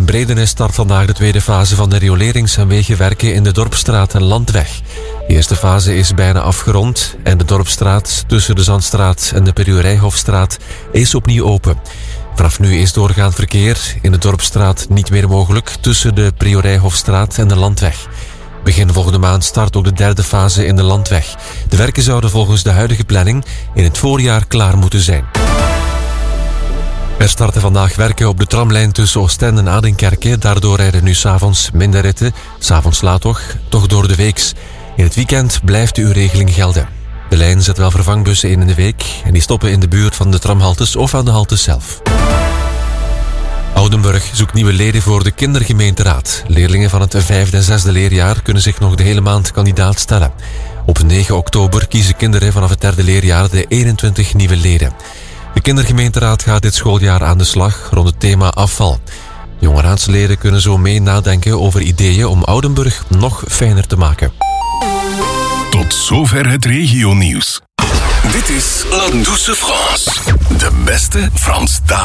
Bredenes start vandaag de tweede fase van de riolerings- en wegenwerken in de Dorpstraat en Landweg. De eerste fase is bijna afgerond en de Dorpstraat tussen de Zandstraat en de Periorijhofstraat is opnieuw open. Vanaf nu is doorgaand verkeer in de Dorpstraat niet meer mogelijk tussen de Priorijhofstraat en de Landweg. Begin volgende maand start ook de derde fase in de Landweg. De werken zouden volgens de huidige planning in het voorjaar klaar moeten zijn. Er starten vandaag werken op de tramlijn tussen Oostende en Adenkerke. Daardoor rijden nu 's avonds minder ritten. 's Avonds laat toch door de weeks. In het weekend blijft de uurregeling gelden. De lijn zet wel vervangbussen in de week en die stoppen in de buurt van de tramhaltes of aan de haltes zelf. Oudenburg zoekt nieuwe leden voor de kindergemeenteraad. Leerlingen van het 5e en 6e leerjaar kunnen zich nog de hele maand kandidaat stellen. Op 9 oktober kiezen kinderen vanaf het 3e leerjaar de 21 nieuwe leden. De kindergemeenteraad gaat dit schooljaar aan de slag rond het thema afval. Jonge raadsleden kunnen zo mee nadenken over ideeën om Oudenburg nog fijner te maken. Tot zover het regionieuws. Dit is La Douce France. De beste Franstalige